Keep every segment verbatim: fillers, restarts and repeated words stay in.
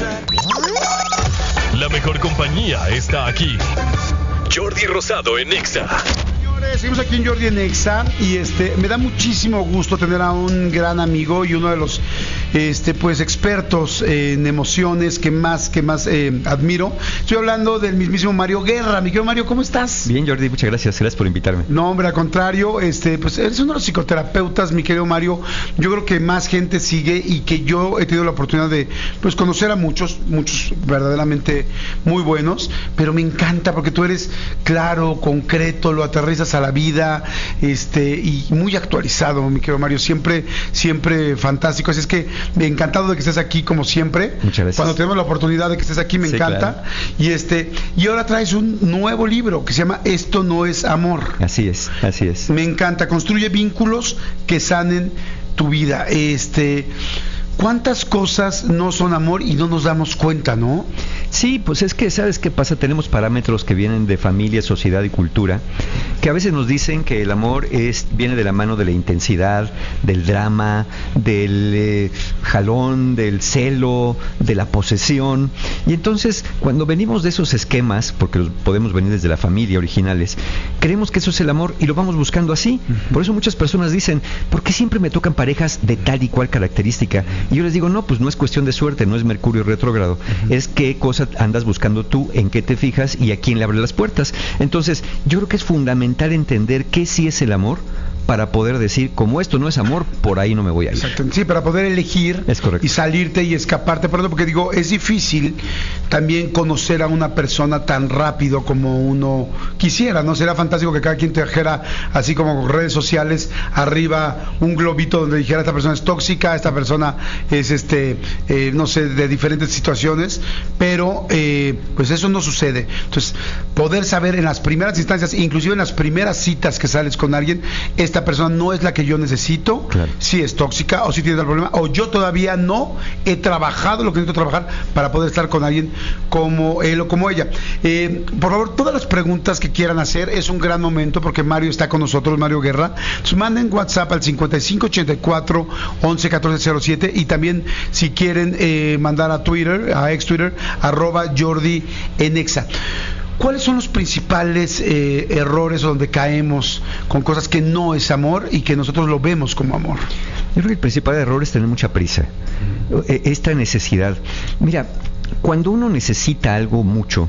La mejor compañía está aquí. Jordi Rosado en Exa. Seguimos aquí en Jordi en Exa y este me da muchísimo gusto tener a un gran amigo y uno de los este pues expertos en emociones que más que más eh, admiro. Estoy hablando del mismísimo Mario Guerra. Mi querido Mario, ¿cómo estás? Bien, Jordi, muchas gracias, gracias por invitarme. No, hombre, al contrario, este pues eres uno de los psicoterapeutas, mi querido Mario. Yo creo que más gente sigue y que yo he tenido la oportunidad de pues conocer a muchos, muchos verdaderamente muy buenos, pero me encanta porque tú eres claro, concreto, lo aterrizas a la vida, este y muy actualizado, mi querido Mario, siempre siempre fantástico, así es que me encantado de que estés aquí como siempre. Muchas gracias. Cuando tenemos la oportunidad de que estés aquí me sí, encanta. Claro. Y este y ahora traes un nuevo libro que se llama Esto no es amor. Así es, así es. Me encanta, construye vínculos que sanen tu vida. Este ¿Cuántas cosas no son amor y no nos damos cuenta, no? Sí, pues es que, ¿sabes qué pasa? Tenemos parámetros que vienen de familia, sociedad y cultura, que a veces nos dicen que el amor es viene de la mano de la intensidad, del drama, del eh, jalón, del celo, de la posesión. Y entonces, cuando venimos de esos esquemas, porque los podemos venir desde la familia originales, creemos que eso es el amor y lo vamos buscando así. Uh-huh. Por eso muchas personas dicen, ¿por qué siempre me tocan parejas de tal y cual característica? Y yo les digo, no, pues no es cuestión de suerte, no es Mercurio retrógrado, uh-huh. es qué cosa andas buscando tú, en qué te fijas y a quién le abres las puertas. Entonces, yo creo que es fundamental entender qué sí es el amor para poder decir, como esto no es amor, por ahí no me voy a ir. Exacto, sí, para poder elegir es correcto. Y salirte y escaparte, perdón, porque digo, es difícil también conocer a una persona tan rápido como uno quisiera, ¿no? Sería fantástico que cada quien trajera, así como redes sociales, arriba un globito donde dijera, esta persona es tóxica, esta persona es, este, eh, no sé, de diferentes situaciones, pero eh, pues eso no sucede. Entonces, poder saber en las primeras instancias, inclusive en las primeras citas que sales con alguien, es esta persona no es la que yo necesito, claro. Si es tóxica o si tiene tal problema, o yo todavía no he trabajado lo que necesito trabajar para poder estar con alguien como él o como ella. Eh, por favor, todas las preguntas que quieran hacer, es un gran momento porque Mario está con nosotros, Mario Guerra. Entonces manden WhatsApp al cincuenta y cinco ochenta y cuatro once catorce cero siete y también si quieren eh, mandar a Twitter, a ex Twitter, arroba Jordi en Exa. ¿Cuáles son los principales eh, errores donde caemos con cosas que no es amor y que nosotros lo vemos como amor? Yo creo que el principal error es tener mucha prisa, esta necesidad. Mira, cuando uno necesita algo mucho,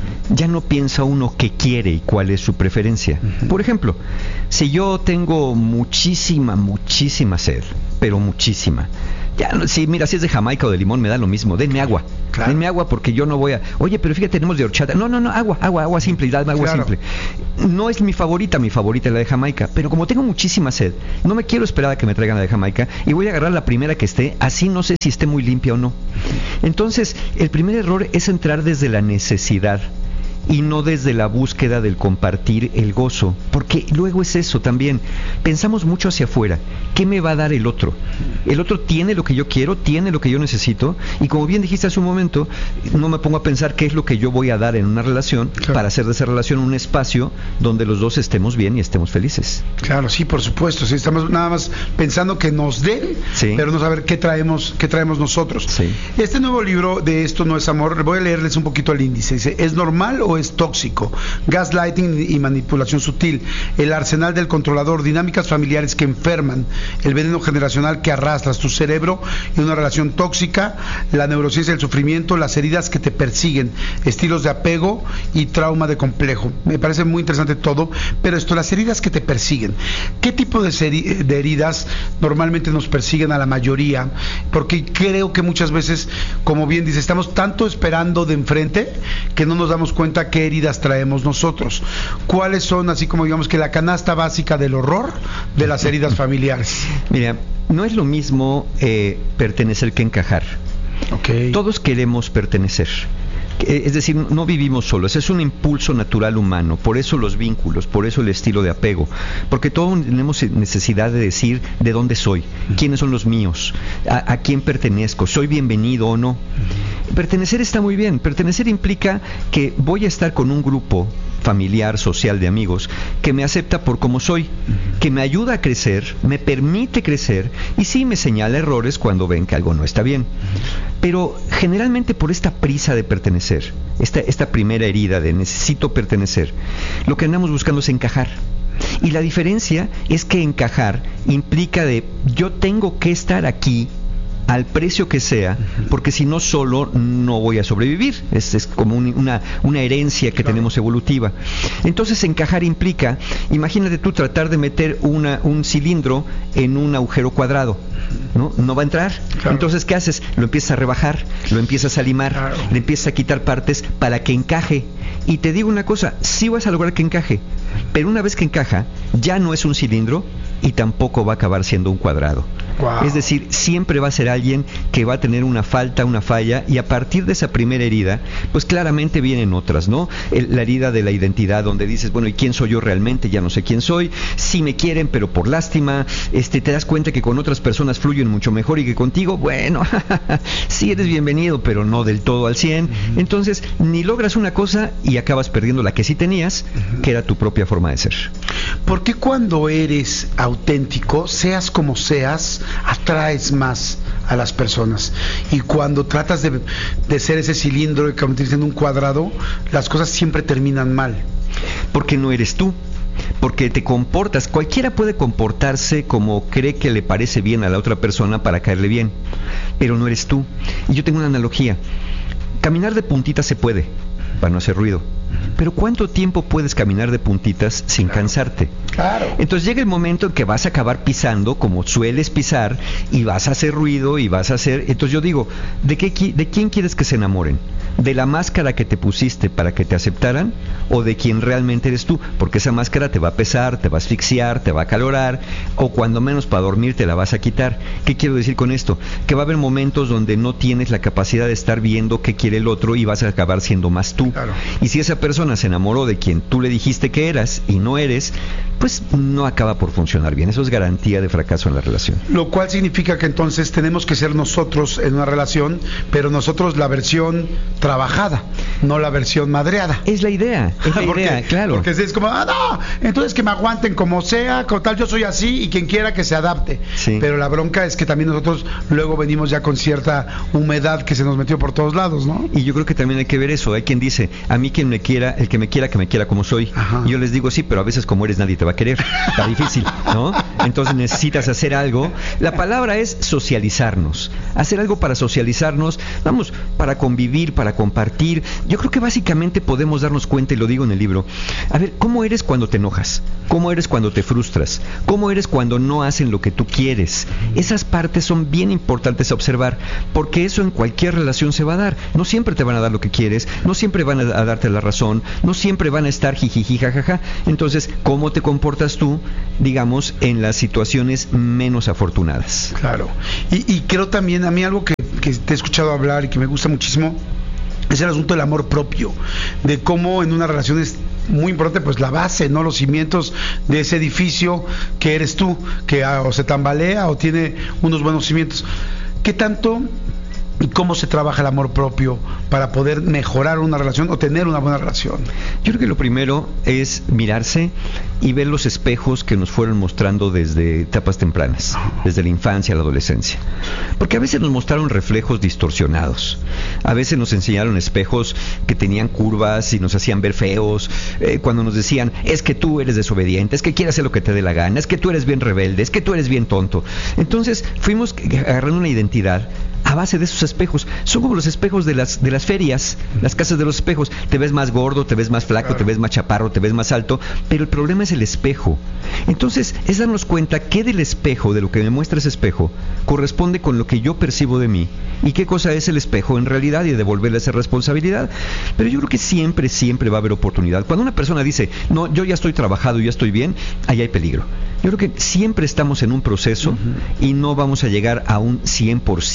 ya no piensa uno qué quiere y cuál es su preferencia. Por ejemplo, si yo tengo muchísima, muchísima sed, pero muchísima, ya, si, mira, si es de Jamaica o de limón me da lo mismo, denme agua, claro. denme agua porque yo no voy a, oye, pero fíjate, tenemos de horchata, no, no, no, agua, agua, agua simple, dame agua claro. simple. No es mi favorita, mi favorita es la de Jamaica, pero como tengo muchísima sed, no me quiero esperar a que me traigan la de Jamaica y voy a agarrar la primera que esté, así no sé si esté muy limpia o no. Entonces, el primer error es entrar desde la necesidad y no desde la búsqueda del compartir el gozo, porque luego es eso también, pensamos mucho hacia afuera, ¿qué me va a dar el otro? El otro tiene lo que yo quiero, tiene lo que yo necesito, y como bien dijiste hace un momento, no me pongo a pensar qué es lo que yo voy a dar en una relación, claro. para hacer de esa relación un espacio donde los dos estemos bien y estemos felices. Claro, sí, por supuesto, sí, estamos nada más pensando que nos den, sí. pero no saber qué traemos, qué traemos nosotros. Sí. Este nuevo libro de Esto no es amor, voy a leerles un poquito el índice, dice, ¿es normal o es tóxico? Gaslighting y manipulación sutil, el arsenal del controlador, dinámicas familiares que enferman, el veneno generacional que arrastras, tu cerebro y una relación tóxica, la neurociencia del sufrimiento, las heridas que te persiguen, estilos de apego y trauma de complejo. Me parece muy interesante todo, pero esto, las heridas que te persiguen, ¿qué tipo de, seri- de heridas normalmente nos persiguen a la mayoría? Porque creo que muchas veces, como bien dice, estamos tanto esperando de enfrente que no nos damos cuenta qué heridas traemos nosotros. ¿Cuáles son, así como digamos que la canasta básica del horror de las heridas familiares? Mira, no es lo mismo eh, pertenecer que encajar. Okay. Todos queremos pertenecer. Es decir, no vivimos solos, es un impulso natural humano, por eso los vínculos, por eso el estilo de apego, porque todos tenemos necesidad de decir de dónde soy, quiénes son los míos, a, a quién pertenezco, soy bienvenido o no. Pertenecer está muy bien, pertenecer implica que voy a estar con un grupo familiar, social, de amigos, que me acepta por como soy, uh-huh. que me ayuda a crecer, me permite crecer y sí me señala errores cuando ven que algo no está bien. Uh-huh. Pero generalmente por esta prisa de pertenecer, esta, esta primera herida de necesito pertenecer, lo que andamos buscando es encajar. Y la diferencia es que encajar implica de yo tengo que estar aquí al precio que sea, porque si no solo no voy a sobrevivir. Es, es como un, una, una herencia que claro. tenemos evolutiva. Entonces encajar implica, imagínate tú tratar de meter una, un cilindro en un agujero cuadrado, ¿no? No va a entrar. Claro. Entonces, ¿qué haces? Lo empiezas a rebajar, lo empiezas a limar, claro. le empiezas a quitar partes para que encaje. Y te digo una cosa, sí vas a lograr que encaje, pero una vez que encaja, ya no es un cilindro y tampoco va a acabar siendo un cuadrado. Wow. Es decir, siempre va a ser alguien que va a tener una falta, una falla, y a partir de esa primera herida, pues claramente vienen otras, ¿no? El, la herida de la identidad, donde dices, bueno, ¿y quién soy yo realmente? Ya no sé quién soy. Sí me quieren, pero por lástima. Este, te das cuenta que con otras personas fluyen mucho mejor y que contigo, bueno, sí eres bienvenido, pero no del todo al cien. Uh-huh. Entonces, ni logras una cosa y acabas perdiendo la que sí tenías, uh-huh. que era tu propia forma de ser. ¿Por qué cuando eres auténtico, seas como seas, atraes más a las personas? Y cuando tratas de, de ser ese cilindro y convertirse en un cuadrado, las cosas siempre terminan mal. Porque no eres tú. Porque te comportas, cualquiera puede comportarse como cree que le parece bien a la otra persona para caerle bien, pero no eres tú. Y yo tengo una analogía. Caminar de puntitas se puede, para no hacer ruido. Pero ¿cuánto tiempo puedes caminar de puntitas sin claro. cansarte? Claro. Entonces llega el momento en que vas a acabar pisando como sueles pisar y vas a hacer ruido y vas a hacer... Entonces yo digo, ¿de qué, de quién quieres que se enamoren? ¿De la máscara que te pusiste para que te aceptaran o de quién realmente eres tú? Porque esa máscara te va a pesar, te va a asfixiar, te va a acalorar, o cuando menos para dormir te la vas a quitar. ¿Qué quiero decir con esto? Que va a haber momentos donde no tienes la capacidad de estar viendo qué quiere el otro y vas a acabar siendo más tú. Claro. Y si esa persona se enamoró de quien tú le dijiste que eras y no eres, pues no acaba por funcionar bien. Eso es garantía de fracaso en la relación. Lo cual significa que entonces tenemos que ser nosotros en una relación, pero nosotros la versión trabajada, no la versión madreada. Es la idea, es la porque, idea, claro. Porque es como, ah, no, entonces que me aguanten como sea, como tal, yo soy así y quien quiera que se adapte. Sí. Pero la bronca es que también nosotros luego venimos ya con cierta humedad que se nos metió por todos lados, ¿no? Y yo creo que también hay que ver eso. Hay quien dice, a mí quien me quiera, el que me quiera, que me quiera como soy. Ajá. Y yo les digo, sí, pero a veces como eres nadie te va a querer. Está difícil, ¿no? Entonces necesitas hacer algo. La palabra es socializarnos. Hacer algo para socializarnos, vamos, para convivir, para compartir. Yo creo que básicamente podemos darnos cuenta, y lo digo en el libro, a ver, ¿cómo eres cuando te enojas? ¿Cómo eres cuando te frustras? ¿Cómo eres cuando no hacen lo que tú quieres? Esas partes son bien importantes a observar, porque eso en cualquier relación se va a dar. No siempre te van a dar lo que quieres, no siempre van a, a darte la razón, no siempre van a estar jijiji, jajaja. Entonces, ¿cómo te comportas tú, digamos, en las situaciones menos afortunadas? Claro. Y, y creo también, a mí algo que, que te he escuchado hablar y que me gusta muchísimo, es el asunto del amor propio, de cómo en una relación es muy importante, pues la base, no los cimientos de ese edificio que eres tú, que ah, o se tambalea o tiene unos buenos cimientos. ¿Qué tanto y cómo se trabaja el amor propio para poder mejorar una relación o tener una buena relación? Yo creo que lo primero es mirarse y ver los espejos que nos fueron mostrando desde etapas tempranas, desde la infancia a la adolescencia. Porque a veces nos mostraron reflejos distorsionados, a veces nos enseñaron espejos que tenían curvas y nos hacían ver feos, eh, cuando nos decían, es que tú eres desobediente, es que quieres hacer lo que te dé la gana, es que tú eres bien rebelde, es que tú eres bien tonto. Entonces fuimos agarrando una identidad a base de esos espejos. Son como los espejos de las de las ferias, las casas de los espejos. Te ves más gordo, te ves más flaco, claro. te ves más chaparro, te ves más alto, pero el problema es el espejo. Entonces, es darnos cuenta que del espejo, de lo que me muestra ese espejo, corresponde con lo que yo percibo de mí, y qué cosa es el espejo en realidad, y devolverle esa responsabilidad. Pero yo creo que siempre, siempre va a haber oportunidad. Cuando una persona dice, no, yo ya estoy trabajado, ya estoy bien, ahí hay peligro. Yo creo que siempre estamos en un proceso, uh-huh. y no vamos a llegar a un cien por ciento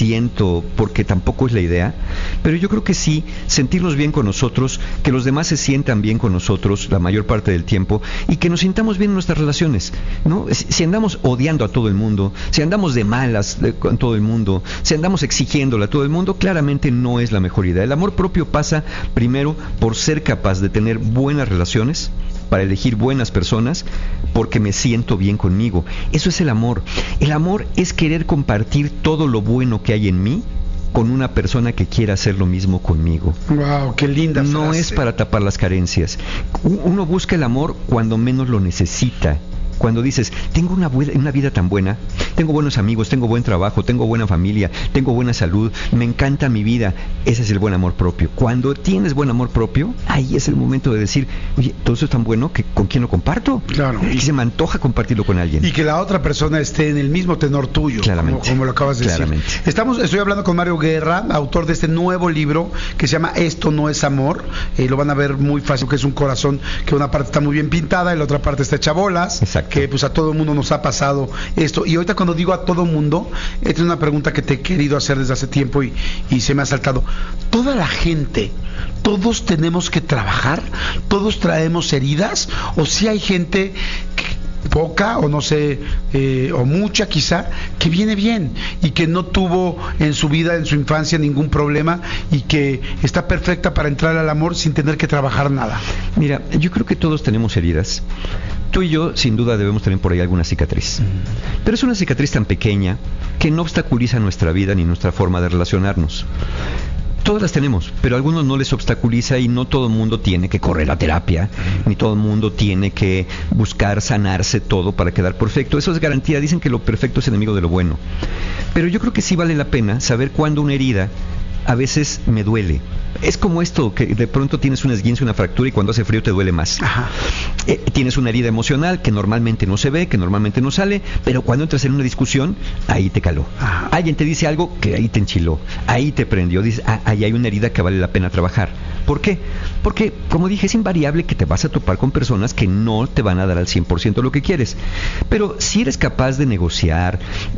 esto porque tampoco es la idea, pero yo creo que sí, sentirnos bien con nosotros, que los demás se sientan bien con nosotros la mayor parte del tiempo y que nos sintamos bien en nuestras relaciones, ¿no? Si, si andamos odiando a todo el mundo, si andamos de malas eh, con todo el mundo, si andamos exigiéndole a todo el mundo, claramente no es la mejor idea. El amor propio pasa primero por ser capaz de tener buenas relaciones, para elegir buenas personas, porque me siento bien conmigo. Eso es el amor. El amor es querer compartir todo lo bueno que hay en mí con una persona que quiera hacer lo mismo conmigo. Wow, qué linda frase. No es para tapar las carencias. Uno busca el amor cuando menos lo necesita. Cuando dices, tengo una, bu- una vida tan buena, tengo buenos amigos, tengo buen trabajo, tengo buena familia, tengo buena salud, me encanta mi vida, ese es el buen amor propio. Cuando tienes buen amor propio, ahí es el momento de decir, oye, todo eso es tan bueno que ¿con quién lo comparto? Claro. Y se me antoja compartirlo con alguien. Y que la otra persona esté en el mismo tenor tuyo, Claramente. como, como lo acabas de Claramente. decir. Estamos, estoy hablando con Mario Guerra, autor de este nuevo libro que se llama Esto no es amor. Eh, lo van a ver muy fácil, que es un corazón que una parte está muy bien pintada y la otra parte está hecha bolas. Exacto. Que pues a todo el mundo nos ha pasado esto. Y ahorita cuando digo a todo mundo, esta es una pregunta que te he querido hacer desde hace tiempo y, y se me ha saltado. Toda la gente, todos tenemos que trabajar, todos traemos heridas, o si hay gente que poca o no sé, eh, o mucha quizá, que viene bien y que no tuvo en su vida, en su infancia, ningún problema y que está perfecta para entrar al amor sin tener que trabajar nada. Mira, yo creo que todos tenemos heridas. Tú y yo, sin duda, debemos tener por ahí alguna cicatriz. Mm. Pero es una cicatriz tan pequeña que no obstaculiza nuestra vida ni nuestra forma de relacionarnos. Todas las tenemos, pero a algunos no les obstaculiza y no todo el mundo tiene que correr a terapia, ni todo el mundo tiene que buscar sanarse todo para quedar perfecto. Eso es garantía. Dicen que lo perfecto es enemigo de lo bueno. Pero yo creo que sí vale la pena saber cuándo una herida a veces me duele. Es como esto, que de pronto tienes un esguince, una fractura y cuando hace frío te duele más. Ajá. Eh, tienes una herida emocional que normalmente no se ve, que normalmente no sale, pero cuando entras en una discusión, ahí te caló. Ajá. Alguien te dice algo que ahí te enchiló, ahí te prendió. Dices, ah, ahí hay una herida que vale la pena trabajar. ¿Por qué? Porque, como dije, es invariable que te vas a topar con personas que no te van a dar al cien por ciento lo que quieres. Pero si eres capaz de negociar,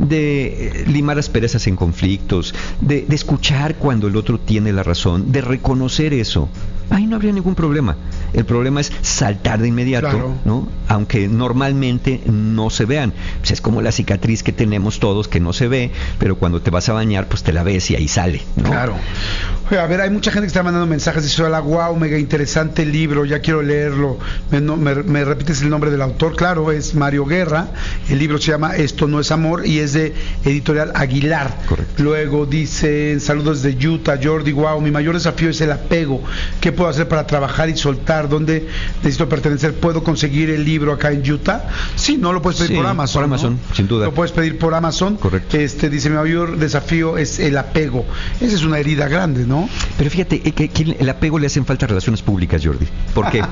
de limar asperezas en conflictos, de, de escuchar cuando el otro tiene la razón, de reconocer eso, ahí no habría ningún problema. El problema es saltar de inmediato, claro, ¿no? Aunque normalmente no se vean. Pues es como la cicatriz que tenemos todos que no se ve, pero cuando te vas a bañar, pues te la ves y ahí sale, ¿no? Claro. Oye, a ver, hay mucha gente que está mandando mensajes. Dice, hola, wow, mega interesante el libro, ya quiero leerlo. ¿Me, no, me, me repites el nombre del autor? Claro, es Mario Guerra. El libro se llama Esto no es amor y es de Editorial Aguilar. Correcto. Luego dicen, saludos desde Utah, Jordi, wow, mi mayor desafío es el apego. ¿Qué puedo hacer para trabajar y soltar? ¿Dónde necesito pertenecer? ¿Puedo conseguir el libro acá en Utah? Sí, no lo puedes pedir Sí, por Amazon. por Amazon, ¿no? sin duda. Lo puedes pedir por Amazon. Correcto. Este dice, mi mayor desafío es el apego. Esa es una herida grande, ¿no? Pero fíjate, eh, que, que el apego le hacen falta relaciones públicas, Jordi. ¿Por qué?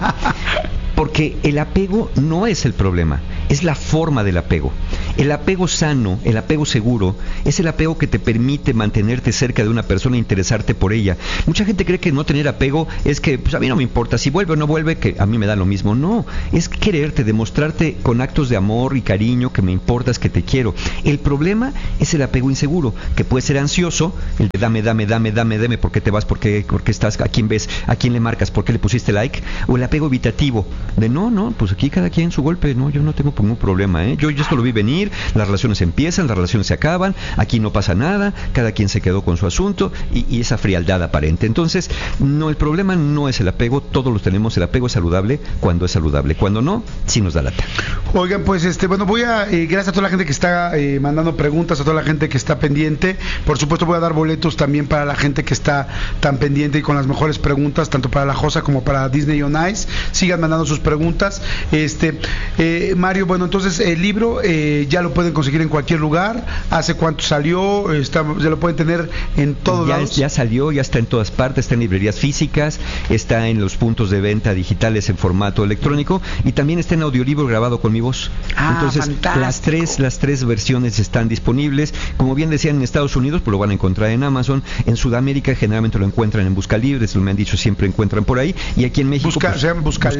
Porque el apego no es el problema, es la forma del apego. El apego sano, el apego seguro, es el apego que te permite mantenerte cerca de una persona e interesarte por ella. Mucha gente cree que no tener apego es que, pues a mí no me importa, si vuelve o no vuelve, que a mí me da lo mismo. No, es quererte, demostrarte con actos de amor y cariño que me importas, que te quiero. El problema es el apego inseguro, que puede ser ansioso, el de dame, dame, dame, dame, dame, ¿por qué te vas? ¿Por qué, por qué estás? ¿A quién ves? ¿A quién le marcas? ¿Por qué le pusiste like? O el apego evitativo, de no, no, pues aquí cada quien su golpe, no, yo no tengo ningún problema, ¿eh? Yo, yo esto lo vi venir, las relaciones empiezan, las relaciones se acaban, aquí no pasa nada, cada quien se quedó con su asunto y, y esa frialdad aparente. Entonces, no, el problema no es el apego, todos los tenemos, el apego es saludable cuando es saludable, cuando no, sí nos da lata. Oigan, pues este, bueno, voy a, eh, gracias a toda la gente que está eh, mandando preguntas, a toda la gente que está pendiente, por supuesto voy a dar boletos también para la gente que está tan pendiente y con las mejores preguntas, tanto para la Josa como para Disney on Ice. Sigan mandando sus preguntas. Este, eh, Mario, bueno, entonces el libro eh, ya lo pueden conseguir en cualquier lugar. ¿Hace cuánto salió? Está, ya lo pueden tener en todos ya, lados. Ya salió, ya está en todas partes, está en librerías físicas, está en los puntos de venta digitales en formato electrónico y también está en audiolibro grabado con mi voz. Ah, entonces, fantástico. las tres, las tres versiones están disponibles. Como bien decían, en Estados Unidos, pues lo van a encontrar en Amazon. En Sudamérica generalmente lo encuentran en Busca Libre, eso me han dicho, siempre encuentran por ahí. Y aquí en México, Busca, pues, se llama Busca, Busca Libre.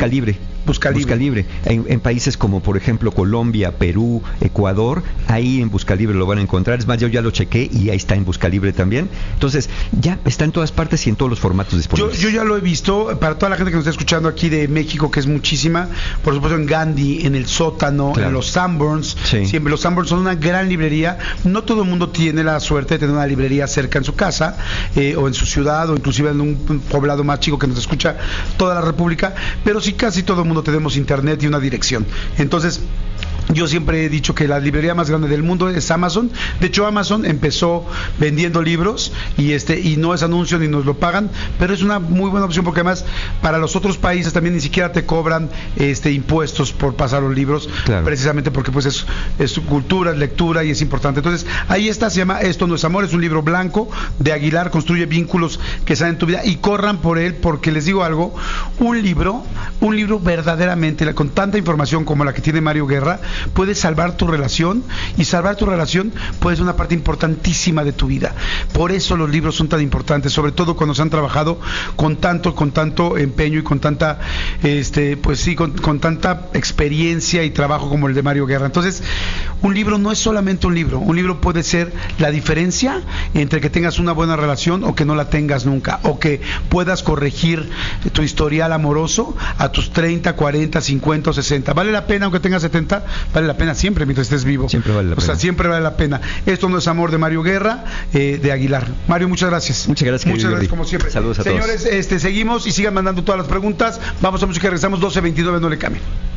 Buscalibre. Buscalibre. En, en países como, por ejemplo, Colombia, Perú, Ecuador, ahí en Buscalibre lo van a encontrar. Es más, yo ya lo chequé y ahí está en Buscalibre también. Entonces, ya está en todas partes y en todos los formatos disponibles. Yo, yo ya lo he visto, para toda la gente que nos está escuchando aquí de México, que es muchísima, por supuesto en Gandhi, en El Sótano, claro. en los Sanborns. Sí. Siempre los Sanborns son una gran librería. No todo el mundo tiene la suerte de tener una librería cerca en su casa, eh, o en su ciudad, o inclusive en un poblado más chico que nos escucha toda la República, pero sí casi todo el mundo tenemos internet y una dirección. Entonces, yo siempre he dicho que la librería más grande del mundo es Amazon. De hecho, Amazon empezó vendiendo libros y este y no es anuncio ni nos lo pagan, pero es una muy buena opción porque además para los otros países también ni siquiera te cobran este impuestos por pasar los libros, claro. precisamente porque pues es, es cultura, es lectura y es importante. Entonces, ahí está, se llama Esto no es amor, es un libro blanco de Aguilar, construye vínculos que salen en tu vida y corran por él porque les digo algo, un libro, un libro verdaderamente con tanta información como la que tiene Mario Guerra, puede salvar tu relación y salvar tu relación puede ser una parte importantísima de tu vida. Por eso los libros son tan importantes, sobre todo cuando se han trabajado con tanto, con tanto empeño y con tanta, este, pues sí, con, con tanta experiencia y trabajo como el de Mario Guerra. Entonces, un libro no es solamente un libro, un libro puede ser la diferencia entre que tengas una buena relación o que no la tengas nunca, o que puedas corregir tu historial amoroso a tus treinta, cuarenta, cincuenta o sesenta. ¿Vale la pena aunque tengas setenta? Vale la pena siempre mientras estés vivo. Siempre vale la o pena. sea, siempre vale la pena. Esto no es amor de Mario Guerra, eh, de Aguilar. Mario, muchas gracias. Muchas gracias. Muchas gracias como siempre. Saludos a Señores, todos. este, seguimos y sigan mandando todas las preguntas. Vamos a música, regresamos doce veintinueve, no le cambien.